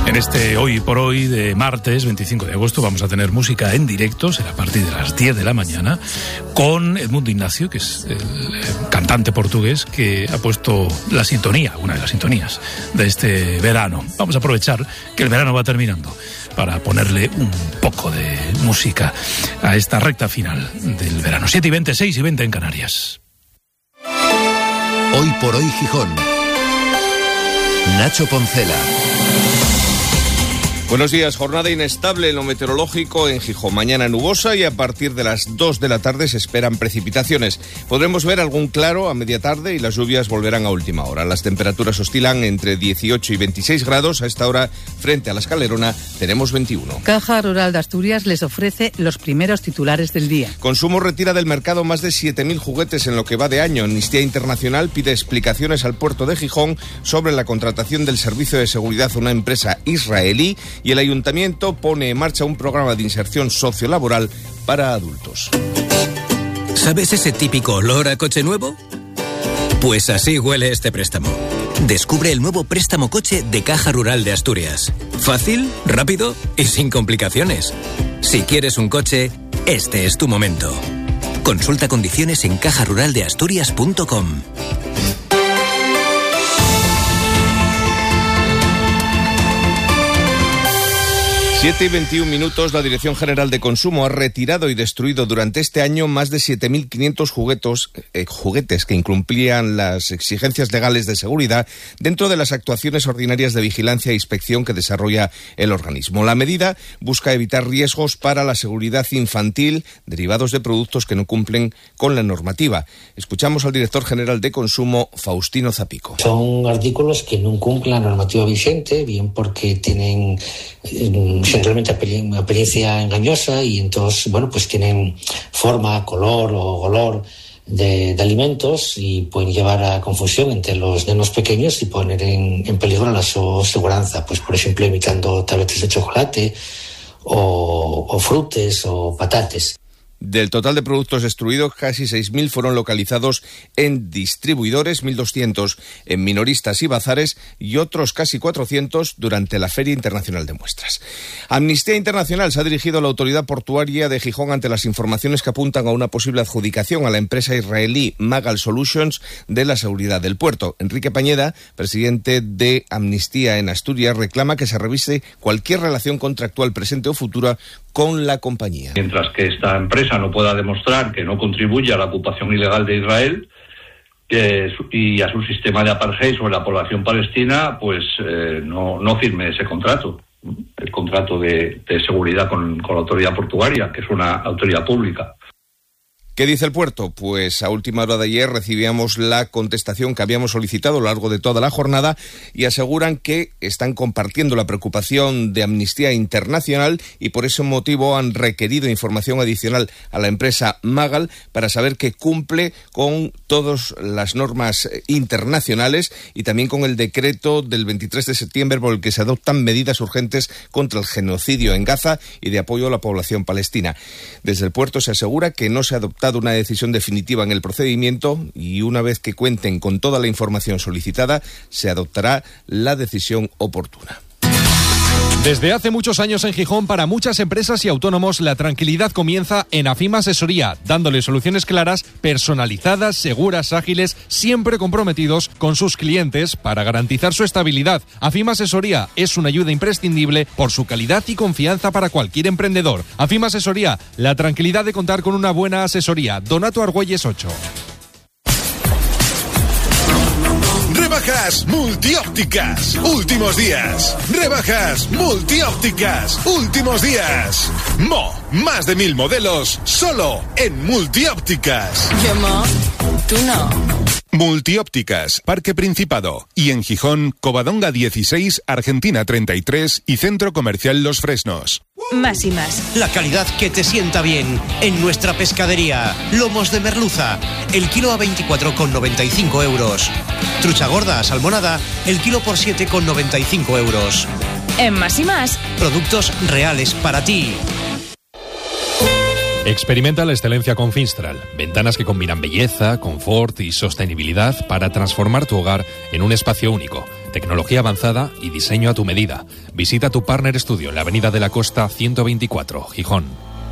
En este Hoy por Hoy de martes 25 de agosto vamos a tener música en directo, será a partir de las 10 de la mañana, con Edmundo Ignacio, que es el cantante portugués que ha puesto la sintonía, una de las sintonías de este verano. Vamos a aprovechar que el verano va terminando para ponerle un poco de música a esta recta final del verano. 7:20, 6:20 en Canarias. Hoy por Hoy Gijón. Nacho Poncela. Buenos días. Jornada inestable en lo meteorológico en Gijón. Mañana nubosa y a partir de las 2 de la tarde se esperan precipitaciones. Podremos ver algún claro a media tarde y las lluvias volverán a última hora. Las temperaturas oscilan entre 18 y 26 grados. A esta hora, frente a la Escalerona, tenemos 21. Caja Rural de Asturias les ofrece los primeros titulares del día. Consumo retira del mercado más de 7.000 juguetes en lo que va de año. Amnistía Internacional pide explicaciones al puerto de Gijón sobre la contratación del servicio de seguridad a una empresa israelí. Y el Ayuntamiento pone en marcha un programa de inserción sociolaboral para adultos. ¿Sabes ese típico olor a coche nuevo? Pues así huele este préstamo. Descubre el nuevo préstamo coche de Caja Rural de Asturias. Fácil, rápido y sin complicaciones. Si quieres un coche, este es tu momento. Consulta condiciones en cajaruraldeasturias.com. 7:21. La Dirección General de Consumo ha retirado y destruido durante este año más de 7.500 juguetes que incumplían las exigencias legales de seguridad dentro de las actuaciones ordinarias de vigilancia e inspección que desarrolla el organismo. La medida busca evitar riesgos para la seguridad infantil derivados de productos que no cumplen con la normativa. Escuchamos al director general de Consumo, Faustino Zapico. Son artículos que no cumplen la normativa vigente, bien porque tienen generalmente apariencia engañosa y entonces, pues tienen forma, color o olor de alimentos y pueden llevar a confusión entre los nenos pequeños y poner en peligro la su seguridad, pues por ejemplo imitando tabletas de chocolate o frutas o patates. Del total de productos destruidos, casi 6.000 fueron localizados en distribuidores, 1.200 en minoristas y bazares y otros casi 400 durante la Feria Internacional de Muestras. Amnistía Internacional se ha dirigido a la autoridad portuaria de Gijón ante las informaciones que apuntan a una posible adjudicación a la empresa israelí Magal Solutions de la seguridad del puerto. Enrique Pañeda, presidente de Amnistía en Asturias, reclama que se revise cualquier relación contractual presente o futura con la compañía. Mientras que esta empresa no pueda demostrar que no contribuye a la ocupación ilegal de Israel y a su sistema de apartheid sobre la población palestina, pues no firme ese contrato, el contrato de seguridad con la autoridad portuaria, que es una autoridad pública. ¿Qué dice el puerto? Pues a última hora de ayer recibíamos la contestación que habíamos solicitado a lo largo de toda la jornada y aseguran que están compartiendo la preocupación de Amnistía Internacional y por ese motivo han requerido información adicional a la empresa Magal para saber que cumple con todas las normas internacionales y también con el decreto del 23 de septiembre por el que se adoptan medidas urgentes contra el genocidio en Gaza y de apoyo a la población palestina. Desde el puerto se asegura que no se ha adoptado una decisión definitiva en el procedimiento y una vez que cuenten con toda la información solicitada se adoptará la decisión oportuna. Desde hace muchos años en Gijón, para muchas empresas y autónomos, la tranquilidad comienza en AFIM Asesoría, dándole soluciones claras, personalizadas, seguras, ágiles, siempre comprometidos con sus clientes para garantizar su estabilidad. AFIM Asesoría es una ayuda imprescindible por su calidad y confianza para cualquier emprendedor. AFIM Asesoría, la tranquilidad de contar con una buena asesoría. Donato Argüelles 8. Rebajas multiópticas, últimos días. Rebajas multiópticas, últimos días. Más de 1.000 modelos, solo en multiópticas. Yo, tú no. Multiópticas, Parque Principado. Y en Gijón, Covadonga 16, Argentina 33 y Centro Comercial Los Fresnos. Más y más. La calidad que te sienta bien en nuestra pescadería. Lomos de merluza, el kilo a 24,95 euros. Trucha gorda, salmonada, el kilo por 7,95 euros. En Más y más. Productos reales para ti. Experimenta la excelencia con Finstral. Ventanas que combinan belleza, confort y sostenibilidad para transformar tu hogar en un espacio único. tecnología avanzada y diseño a tu medida. Visita tu Partner Studio en la Avenida de la Costa 124, Gijón.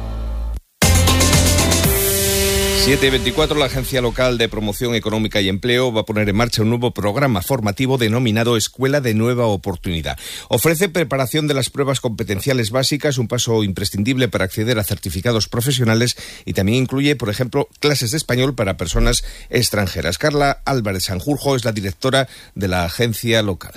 7:24, la Agencia Local de Promoción Económica y Empleo va a poner en marcha un nuevo programa formativo denominado Escuela de Nueva Oportunidad. Ofrece preparación de las pruebas competenciales básicas, un paso imprescindible para acceder a certificados profesionales, y también incluye, por ejemplo, clases de español para personas extranjeras. Carla Álvarez Sanjurjo es la directora de la Agencia Local.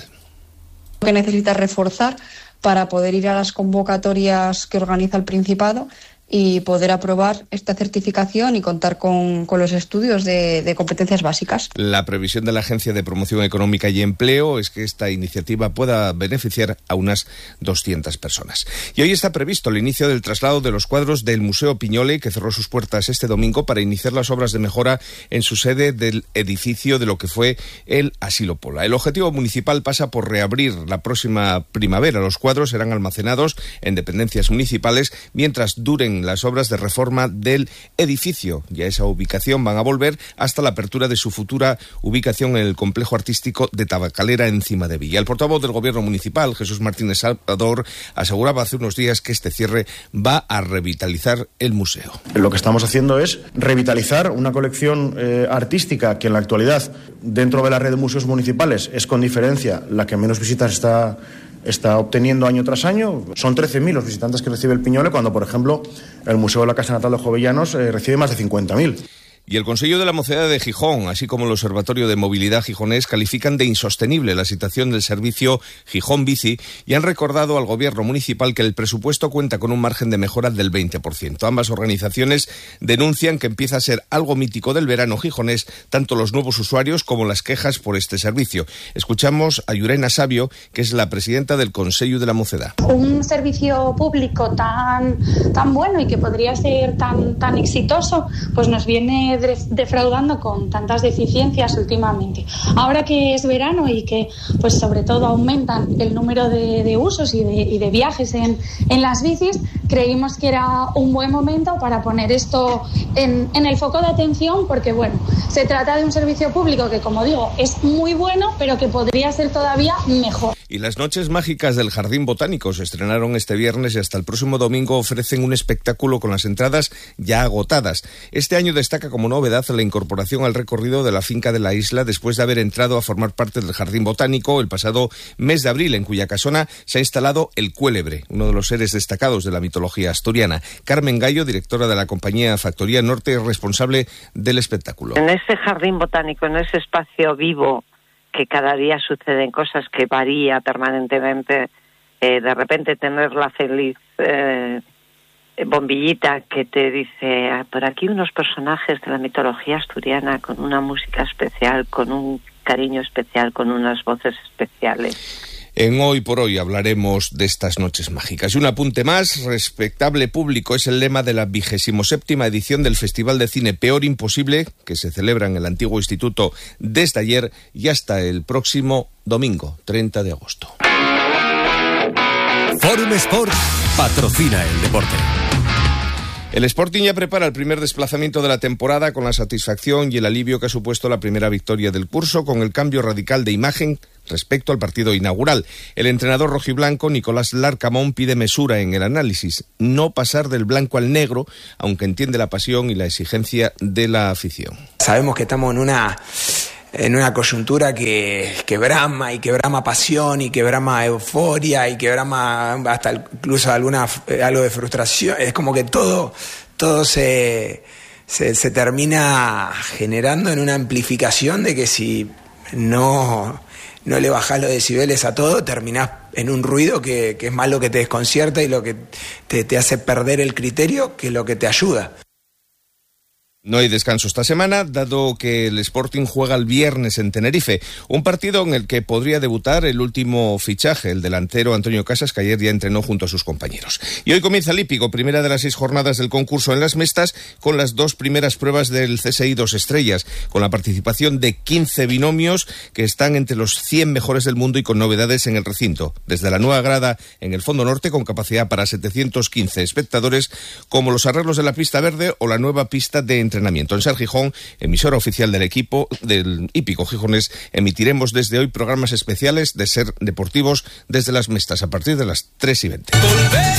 Que necesita reforzar para poder ir a las convocatorias que organiza el Principado y poder aprobar esta certificación y contar con los estudios de competencias básicas. La previsión de la Agencia de Promoción Económica y Empleo es que esta iniciativa pueda beneficiar a unas 200 personas. Y hoy está previsto el inicio del traslado de los cuadros del Museo Piñole, que cerró sus puertas este domingo para iniciar las obras de mejora en su sede del edificio de lo que fue el Asilo Pola. El objetivo municipal pasa por reabrir la próxima primavera. Los cuadros serán almacenados en dependencias municipales mientras duren las obras de reforma del edificio, y a esa ubicación van a volver hasta la apertura de su futura ubicación en el complejo artístico de Tabacalera, en Cimadevilla. El portavoz del Gobierno municipal, Jesús Martínez Salvador, aseguraba hace unos días que este cierre va a revitalizar el museo. Lo que estamos haciendo es revitalizar una colección artística que en la actualidad, dentro de la red de museos municipales, es con diferencia la que menos visitas está obteniendo año tras año. Son 13.000 los visitantes que recibe el Piñole, cuando, por ejemplo, el Museo de la Casa Natal de Jovellanos recibe más de 50.000. Y el Consejo de la Mocedad de Gijón, así como el Observatorio de Movilidad Gijonés, califican de insostenible la situación del servicio Gijón Bici y han recordado al Gobierno municipal que el presupuesto cuenta con un margen de mejora del 20%. Ambas organizaciones denuncian que empieza a ser algo mítico del verano gijonés, tanto los nuevos usuarios como las quejas por este servicio. Escuchamos a Yurena Sabio, que es la presidenta del Consejo de la Mocedad. Un servicio público tan bueno y que podría ser tan exitoso, pues nos viene defraudando con tantas deficiencias últimamente. Ahora que es verano y que pues sobre todo aumentan el número de usos y de viajes en las bicis, creímos que era un buen momento para poner esto en el foco de atención, porque bueno, se trata de un servicio público que, como digo, es muy bueno, pero que podría ser todavía mejor. Y las noches mágicas del Jardín Botánico se estrenaron este viernes y hasta el próximo domingo ofrecen un espectáculo con las entradas ya agotadas. Este año destaca como novedad la incorporación al recorrido de la finca de la isla después de haber entrado a formar parte del Jardín Botánico el pasado mes de abril, en cuya casona se ha instalado el cuélebre, uno de los seres destacados de la mitología asturiana. Carmen Gallo, directora de la compañía Factoría Norte, es responsable del espectáculo. En ese Jardín Botánico, en ese espacio vivo, que cada día suceden cosas, que varía permanentemente, de repente tener la feliz bombillita que te dice por aquí unos personajes de la mitología asturiana con una música especial, con un cariño especial, con unas voces especiales. En Hoy por Hoy hablaremos de estas noches mágicas. Y un apunte más: respetable público es el lema de la 27ª edición del Festival de Cine Peor Imposible, que se celebra en el antiguo instituto desde ayer y hasta el próximo domingo, 30 de agosto. Forum Sport patrocina el deporte. El Sporting ya prepara el primer desplazamiento de la temporada, con la satisfacción y el alivio que ha supuesto la primera victoria del curso, con el cambio radical de imagen respecto al partido inaugural. El entrenador rojiblanco, Nicolás Larcamón, pide mesura en el análisis, no pasar del blanco al negro, aunque entiende la pasión y la exigencia de la afición. Sabemos que estamos en una coyuntura que brama, y que brama pasión, y que brama euforia, y que brama hasta incluso algo de frustración. Es como que todo se termina generando en una amplificación de que si no le bajás los decibeles a todo, terminás en un ruido que es más lo que te desconcierta y lo que te hace perder el criterio que lo que te ayuda. No hay descanso esta semana, dado que el Sporting juega el viernes en Tenerife, un partido en el que podría debutar el último fichaje, el delantero Antonio Casas, que ayer ya entrenó junto a sus compañeros. Y hoy comienza el hípico, primera de las 6 jornadas del concurso en Las Mestas, con las 2 primeras pruebas del CSI 2 Estrellas, con la participación de 15 binomios que están entre los 100 mejores del mundo y con novedades en el recinto. Desde la nueva grada en el Fondo Norte, con capacidad para 715 espectadores, como los arreglos de la pista verde o la nueva pista de entrenamiento. En Ser Gijón, emisora oficial del equipo del hípico gijonés, emitiremos desde hoy programas especiales de Ser Deportivos desde las Mestas a partir de las 3:20.